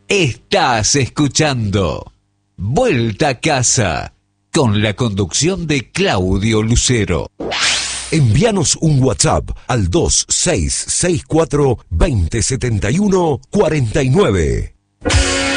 Estás escuchando Vuelta a Casa con la conducción de Claudio Lucero. Envíanos un WhatsApp al 2664 2071 49.